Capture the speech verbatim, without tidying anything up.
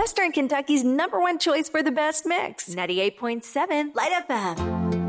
Western Kentucky's number one choice for the best mix. ninety-eight point seven Light F M.